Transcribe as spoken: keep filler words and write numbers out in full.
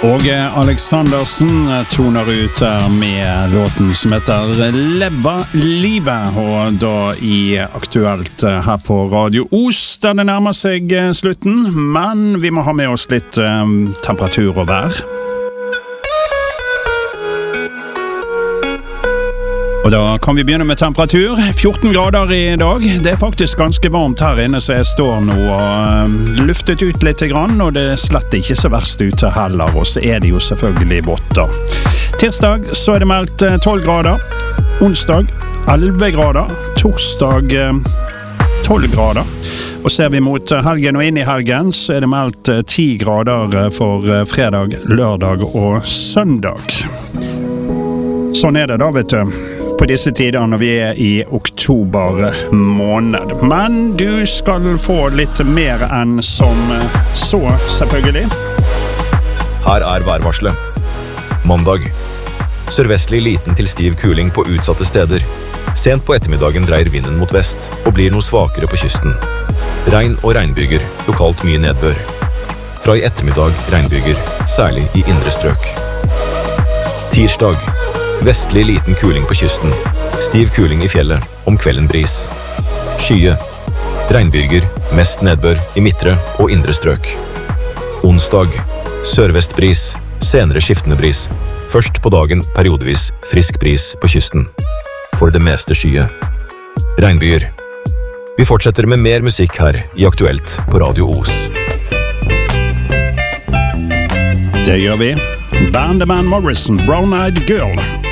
Og Alexandersen toner ut med låten som heter Leva livet, og da i aktuelt her på Radio Os, der det nærmer seg slutten, men vi må ha med oss litt temperatur og vær. Og da kan vi begynne med temperatur. fjorten grader i dag. Det er faktisk ganske varmt her inne, så jeg står nå og luftet ut litt grann, og det er slett ikke så verst ute heller, og så er det jo selvfølgelig vått da. Tirsdag så er det meldt tolv grader, onsdag elleve grader, torsdag tolv grader, og ser vi mot helgen og inn i helgen så er det meldt ti grader for fredag, lørdag og søndag. Sånn er det da, vet du, på disse tider når vi er i oktober måned. Men du skal få litt mer enn som så, selvfølgelig. Her er værvarselet. Mandag. Sørvestlig liten til stiv kuling på utsatte steder. Sent på ettermiddagen dreier vinden mot vest og blir noe svakere på kysten. Regn og regnbyger, lokalt mye nedbør. Fra i ettermiddag regnbyger, særlig i indre strøk. Tirsdag. Vestlig liten kuling på kysten. Stiv kuling i fjellet, om kvelden bris. Skye. Regnbyger, mest nedbør i midtre og indre strøk. Onsdag. Sørvest bris, senere skiftende bris. Først på dagen periodevis frisk bris på kysten. For det meste skye. Regnbyger. Vi fortsetter med mer musikk her i Aktuelt på Radio Os. Det gjør vi. Band Van Morrison, Brown Eyed Girl.